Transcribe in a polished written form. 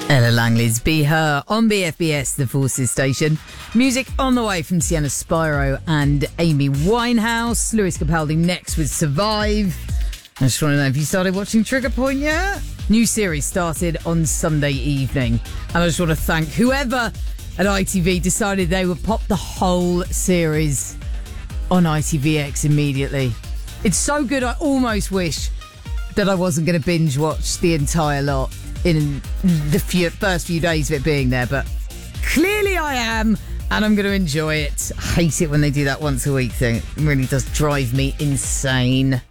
Ella Langley's Be Her on BFBS, the Forces station. Music on the way from Sienna Spyro and Amy Winehouse. Lewis Capaldi next with Survive. I just want to know if you started watching Trigger Point yet? New series started on Sunday evening. And I just want to thank whoever at ITV decided they would pop the whole series on ITVX immediately. It's so good, I almost wish that I wasn't going to binge watch the entire lot in the first few days of it being there, but clearly I am, and I'm going to enjoy it. I hate it when they do that once a week thing. It really does drive me insane.